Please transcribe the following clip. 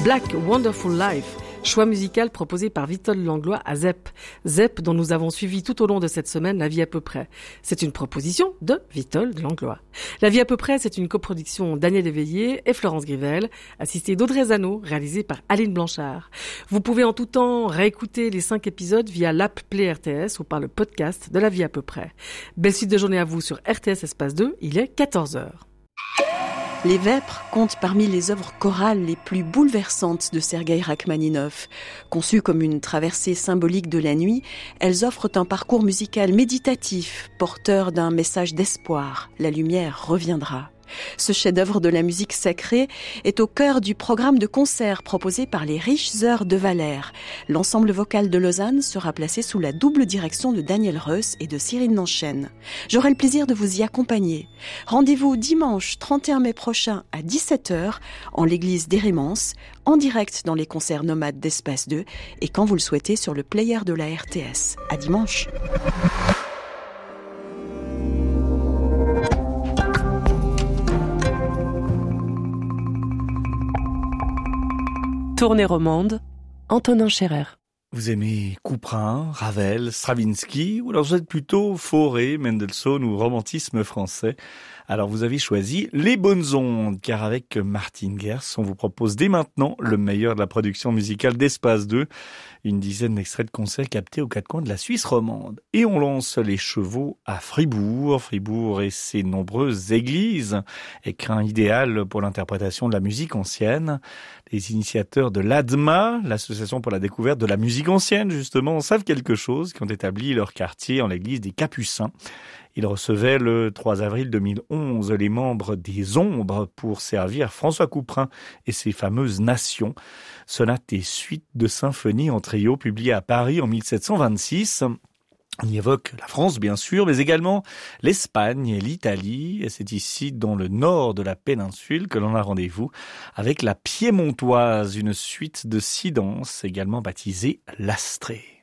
Black Wonderful Life, choix musical proposé par Witold Langlois à ZEP. ZEP dont nous avons suivi tout au long de cette semaine La vie à peu près. C'est une proposition de Witold Langlois. La vie à peu près, c'est une coproduction Daniel Eveillé et Florence Grivel, assistée d'Audrey Zano, réalisée par Aline Blanchard. Vous pouvez en tout temps réécouter les 5 épisodes via l'app Play RTS ou par le podcast de La vie à peu près. Belle suite de journée à vous sur RTS Espace 2, il est 14h. Les Vêpres comptent parmi les œuvres chorales les plus bouleversantes de Sergueï Rachmaninov. Conçues comme une traversée symbolique de la nuit, elles offrent un parcours musical méditatif, porteur d'un message d'espoir. La lumière reviendra. Ce chef-d'œuvre de la musique sacrée est au cœur du programme de concert proposé par les Riches Heures de Valère. L'ensemble vocal de Lausanne sera placé sous la double direction de Daniel Reuss et de Cyril Nanchen. J'aurai le plaisir de vous y accompagner. Rendez-vous dimanche 31 mai prochain à 17h en l'église d'Hérémence, en direct dans les concerts nomades d'Espace 2 et quand vous le souhaitez sur le player de la RTS. À dimanche. Tournée romande, Antonin Scherer. Vous aimez Couperin, Ravel, Stravinsky, ou alors vous êtes plutôt Fauré, Mendelssohn ou romantisme français? Alors vous avez choisi les bonnes ondes, car avec Martine Gers, on vous propose dès maintenant le meilleur de la production musicale d'Espace 2, une dizaine d'extraits de concerts captés aux quatre coins de la Suisse romande. Et on lance les chevaux à Fribourg et ses nombreuses églises, écrin idéal pour l'interprétation de la musique ancienne. Les initiateurs de l'ADMA, l'association pour la découverte de la musique ancienne, justement, savent quelque chose, qui ont établi leur quartier en l'église des Capucins. Ils recevaient le 3 avril 2011 les membres des Ombres pour servir François Couperin et ses fameuses Nations. Sonate et suite de symphonie en trio publiées à Paris en 1726. On y évoque la France, bien sûr, mais également l'Espagne et l'Italie. Et c'est ici, dans le nord de la péninsule, que l'on a rendez-vous avec la Piémontoise, une suite de 6 danses, également baptisée l'Astrée.